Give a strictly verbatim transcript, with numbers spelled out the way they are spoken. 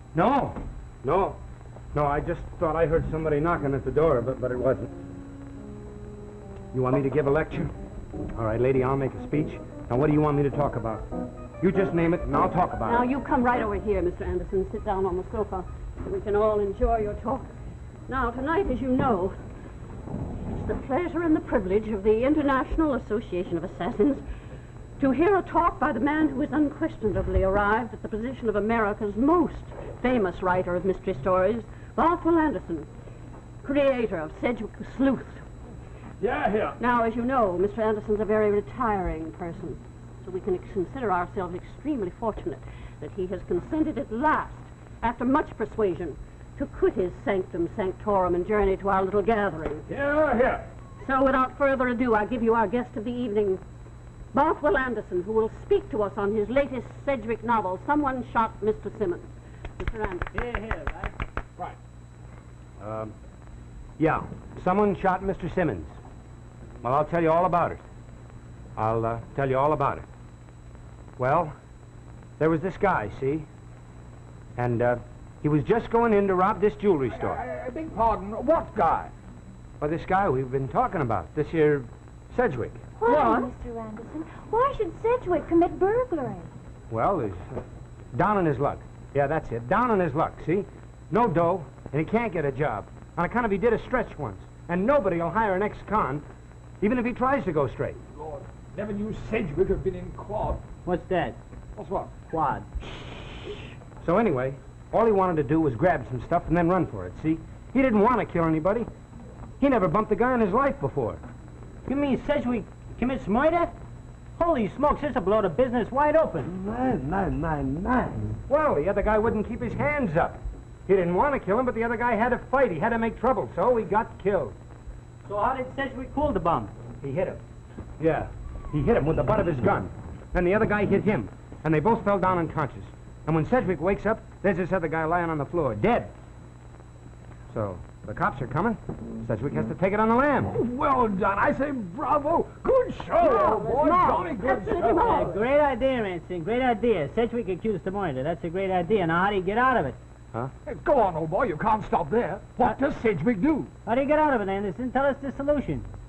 No. No. No, I just thought I heard somebody knocking at the door, but, but it wasn't. You want me to give a lecture? All right, lady, I'll make a speech. Now, what do you want me to talk about? You just name it, and I'll talk about Now, it. you come right over here, Mister Anderson. Sit down on the sofa so we can all enjoy your talk. Now, tonight, as you know, it's the pleasure and the privilege of the International Association of Assassins to hear a talk by the man who has unquestionably arrived at the position of America's most famous writer of mystery stories, Bothwell Anderson, creator of Sedgwick the Sleuth. Yeah, here. Now, as you know, Mister Anderson's a very retiring person, so we can consider ourselves extremely fortunate that he has consented at last, after much persuasion, to quit his sanctum sanctorum and journey to our little gathering. Yeah, here. So, without further ado, I give you our guest of the evening, Bothwell Anderson, who will speak to us on his latest Sedgwick novel, Someone Shot Mister Simmons. Mister Anderson. Here, here, right? Right. Um, yeah, someone shot Mister Simmons. Well, I'll tell you all about it. I'll uh, tell you all about it. Well, there was this guy, see? And uh, he was just going in to rob this jewelry store. I, I beg pardon. What guy? Well, this guy we've been talking about, this here Sedgwick. Why, Mister Anderson? Why should Sedgwick commit burglary? Well, he's uh, down on his luck. Yeah, that's it. Down on his luck, see? No dough, and he can't get a job. On account of he did a stretch once. And nobody will hire an ex-con, even if he tries to go straight. Lord, never knew Sedgwick had been in quad. What's that? What's what? Quad. So anyway, all he wanted to do was grab some stuff and then run for it, see? He didn't want to kill anybody. He never bumped a guy in his life before. You mean Sedgwick commits murder? Holy smokes, this'll blow the business wide open. Man, man, man, man. Well, the other guy wouldn't keep his hands up. He didn't want to kill him, but the other guy had to fight. He had to make trouble, so he got killed. So how did Sedgwick cool the bum? He hit him. Yeah, he hit him with the butt of his gun. Then the other guy hit him, and they both fell down unconscious. And when Sedgwick wakes up, there's this other guy lying on the floor, dead. So, the cops are coming. Sedgwick has to take it on the lam. Well done. I say bravo. Good show, old boy. Jolly good show. Yeah, great idea, Ransom. Great idea. Sedgwick accused of murder. That's a great idea. Now, how do you get out of it? Huh? Hey, go on, old boy. You can't stop there. What does Sedgwick do? How do you get out of it, Anderson? Tell us the solution.